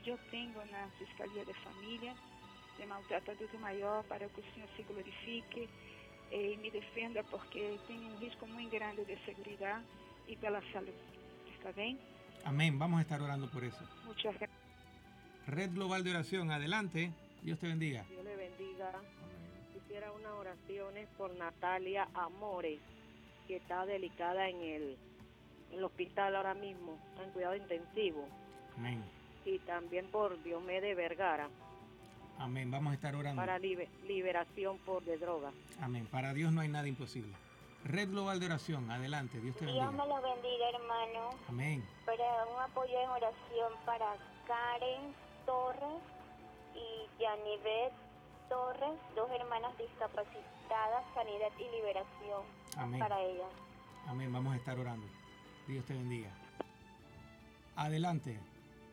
yo tengo en la Fiscalía de Familia de Maltrato Adulto Mayor para que el Señor se glorifique y me defienda porque tengo un riesgo muy grande de seguridad y de la salud. ¿Está bien? Amén. Vamos a estar orando por eso. Muchas gracias. Red Global de Oración, adelante. Dios te bendiga. Dios le bendiga. Amén. Quisiera unas oraciones por Natalia Amores, que está delicada en el hospital ahora mismo, está en cuidado intensivo. Amén. Y también por Diomedes Vergara, Amén. Vamos a estar orando. para liberación de drogas. Amén. Para Dios no hay nada imposible. Red Global de Oración, adelante. Dios te bendiga. Dios me lo bendiga, hermano. Amén. Para un apoyo en oración para Karen Torres y Yanivet Torres, 2 hermanas discapacitadas, sanidad y liberación. Amén. Para ellas. Amén. Vamos a estar orando. Dios te bendiga. Adelante.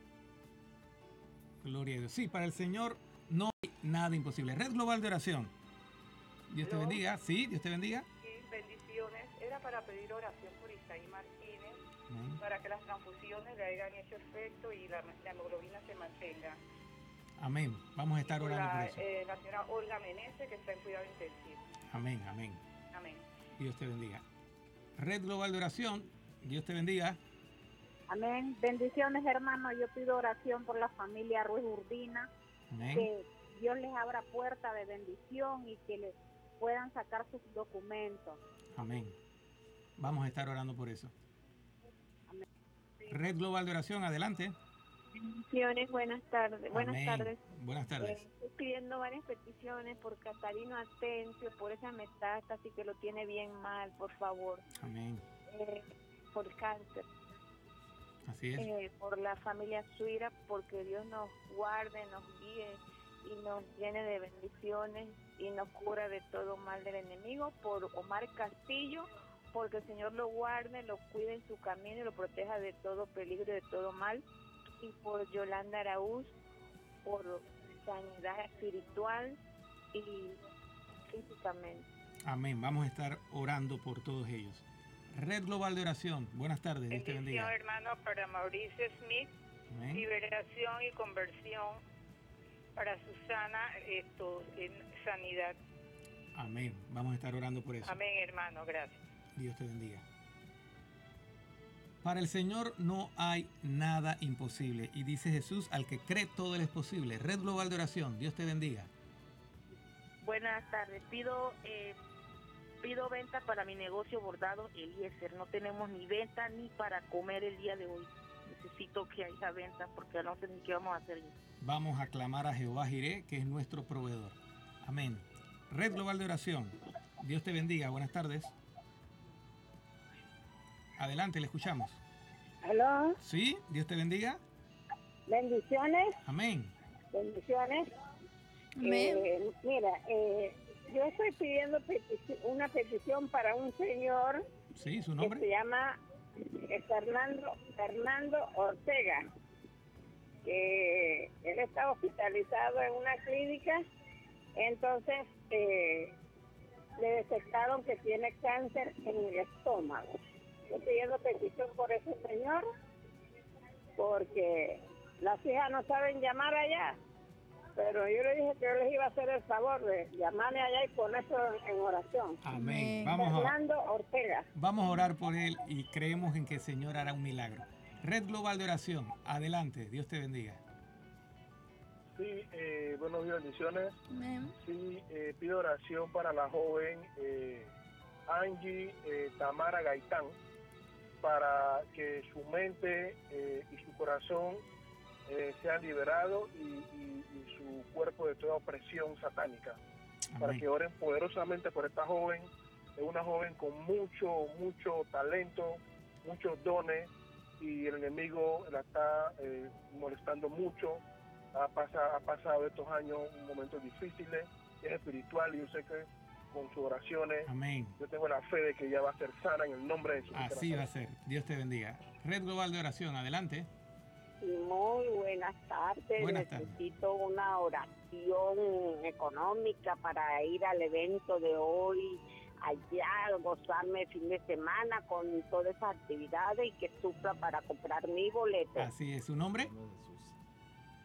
Gloria a Dios. Sí, para el Señor no hay nada imposible. Red Global de Oración. Dios te bendiga. Sí, Dios te bendiga. Sí, bendiciones. Era para pedir oración por Isaí Martínez, Amén. para que las transfusiones le hayan hecho efecto y la hemoglobina se mantenga. Amén. Vamos a estar orando por eso. La señora Olga Meneses, que está en cuidado intensivo. Amén, amén. Amén. Dios te bendiga. Red Global de Oración. Dios te bendiga. Amén. Bendiciones, hermano. Yo pido oración por la familia Ruiz Urbina, Amén. que Dios les abra puerta de bendición y que les puedan sacar sus documentos. Amén. Vamos a estar orando por eso. Amén. Red Global de Oración, adelante. Bendiciones, buenas tardes. Buenas Amén. tardes. Buenas tardes. Estoy pidiendo varias peticiones por Catarino Atencio, por esa metástasis que lo tiene bien mal, por favor. Amén. Por cáncer. Así es. Por la familia Suira, porque Dios nos guarde, nos guíe y nos llene de bendiciones y nos cura de todo mal del enemigo. Por Omar Castillo, porque el Señor lo guarde, lo cuide en su camino y lo proteja de todo peligro y de todo mal. Y por Yolanda Araúz, por sanidad espiritual y físicamente. Amén. Vamos a estar orando por todos ellos. Red Global de Oración. Buenas tardes. Dios te bendiga. Hermano, para Mauricio Smith, Amén. liberación y conversión. Para Susana, en sanidad. Amén. Vamos a estar orando por eso. Amén, hermano, gracias. Dios te bendiga. Para el Señor no hay nada imposible. Y dice Jesús, al que cree todo le es posible. Red Global de Oración. Dios te bendiga. Buenas tardes. Pido venta para mi negocio bordado Eliezer. No tenemos ni venta ni para comer el día de hoy. Necesito que haya venta porque no sé ni qué vamos a hacer. Vamos a clamar a Jehová Jireh, que es nuestro proveedor. Amén. Red Global de Oración. Dios te bendiga. Buenas tardes. Adelante, le escuchamos. ¿Aló? ¿Sí? Dios te bendiga. Bendiciones. Amén. Bendiciones. Amén. Mira, yo estoy pidiendo una petición para un señor ¿Sí? ¿Su que nombre? se llama Fernando Ortega, que él está hospitalizado en una clínica, entonces le detectaron que tiene cáncer en el estómago. Estoy pidiendo petición por ese señor, porque las hijas no saben llamar allá, pero yo le dije que yo les iba a hacer el favor de llamarme allá y ponerse en oración. Amén. Fernando Ortega. Vamos a orar por él y creemos en que el Señor hará un milagro. Red Global de Oración. Adelante. Dios te bendiga. Sí, buenos días, bendiciones. Amén. Sí, pido oración para la joven Angie Tamara Gaitán, para que su mente y su corazón sean liberados y su cuerpo de toda opresión satánica. Amén. Para que oren poderosamente por esta joven. Es una joven con mucho talento, muchos dones, y el enemigo la está molestando mucho. Ha pasado estos años momentos difíciles, es espiritual, y yo sé que con sus oraciones, Amén. yo tengo la fe de que ella va a ser sana en el nombre de Jesús. Así va a ser. Dios te bendiga. Red Global de Oración. Adelante. Sí, muy buenas tardes. Buenas tardes. Necesito una oración económica para ir al evento de hoy, allá, gozarme el fin de semana con todas esas actividades y que supla para comprar mi boleto. Así es. ¿Su nombre?